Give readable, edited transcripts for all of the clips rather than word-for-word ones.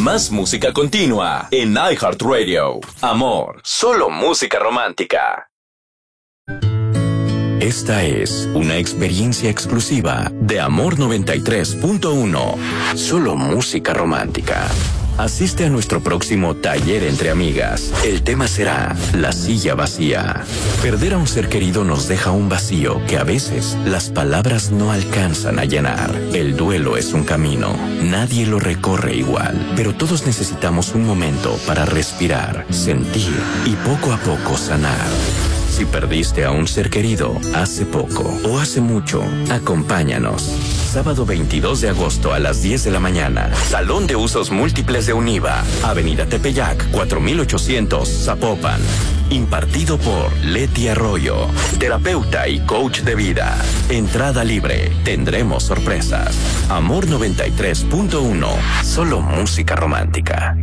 Más música continua en iHeartRadio. Amor, solo música romántica. Esta es una experiencia exclusiva de Amor 93.1. Solo música romántica. Asiste a nuestro próximo taller entre amigas. El tema será la silla vacía. Perder a un ser querido nos deja un vacío que a veces las palabras no alcanzan a llenar. El duelo es un camino. Nadie lo recorre igual, pero todos necesitamos un momento para respirar, sentir y poco a poco sanar. Si perdiste a un ser querido hace poco o hace mucho, acompáñanos. Sábado 22 de agosto a las 10 de la mañana. Salón de Usos Múltiples de Univa. Avenida Tepeyac, 4800, Zapopan. Impartido por Leti Arroyo, terapeuta y coach de vida. Entrada libre. Tendremos sorpresas. Amor 93.1. Solo música romántica.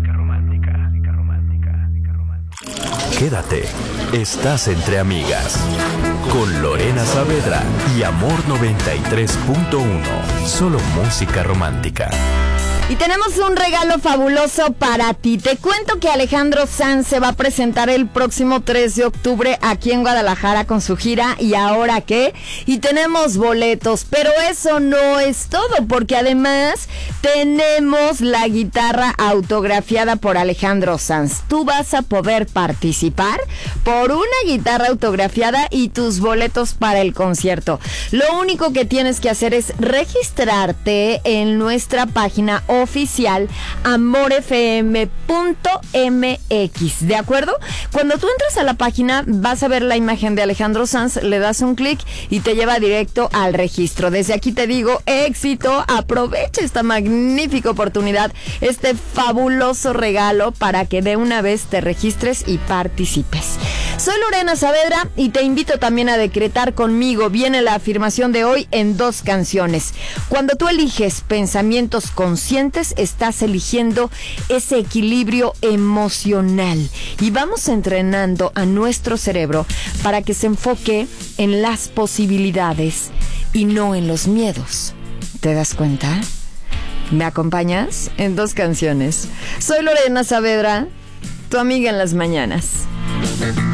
Quédate. Estás entre amigas. Con Lorena Saavedra y Amor 93.1. Solo música romántica. Y tenemos un regalo fabuloso para ti. Te cuento que Alejandro Sanz se va a presentar el próximo 3 de octubre aquí en Guadalajara con su gira ¿Y ahora qué? Y tenemos boletos, pero eso no es todo, porque además tenemos la guitarra autografiada por Alejandro Sanz. Tú vas a poder participar por una guitarra autografiada y tus boletos para el concierto. Lo único que tienes que hacer es registrarte en nuestra página oficial amorfm.mx, ¿de acuerdo? Cuando tú entras a la página vas a ver la imagen de Alejandro Sanz, le das un clic y te lleva directo al registro. Desde aquí te digo, éxito, aprovecha esta magnífica oportunidad, este fabuloso regalo para que de una vez te registres y participes. Soy Lorena Saavedra y te invito también a decretar conmigo. Viene la afirmación de hoy en 2 canciones. Cuando tú eliges pensamientos conscientes, estás eligiendo ese equilibrio emocional. Y vamos entrenando a nuestro cerebro para que se enfoque en las posibilidades y no en los miedos. ¿Te das cuenta? ¿Me acompañas? En 2 canciones. Soy Lorena Saavedra, tu amiga en las mañanas.